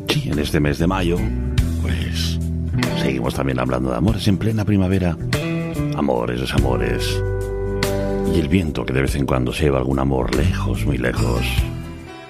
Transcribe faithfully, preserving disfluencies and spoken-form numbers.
Sí, en este mes de mayo, pues seguimos también hablando de amores en plena primavera. Amores, desamores. Y el viento que de vez en cuando se lleva algún amor lejos, muy lejos.